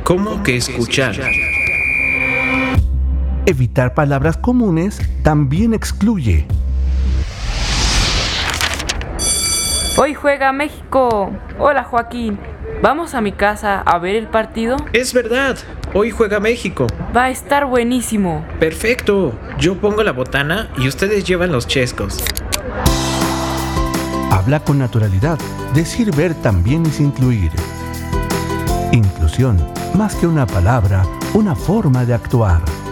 ¿Cómo que escuchar? Evitar palabras comunes también excluye. Hoy juega México. Hola Joaquín, ¿vamos a mi casa a ver el partido? Es verdad, hoy juega México. Va a estar buenísimo. Perfecto, yo pongo la botana y ustedes llevan los chescos. Habla con naturalidad. Decir ver también es incluir. Inclusión, más que una palabra, una forma de actuar.